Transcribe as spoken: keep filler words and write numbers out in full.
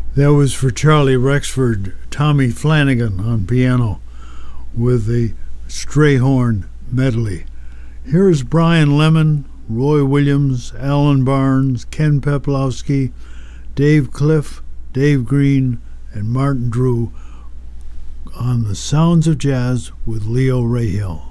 That was for Charlie Rexford, Tommy Flanagan on piano with the Strayhorn medley. Here's Brian Lemon, Roy Williams, Alan Barnes, Ken Peplowski, Dave Cliff, Dave Green, and Martin Drew on the Sounds of Jazz with Leo Rahill.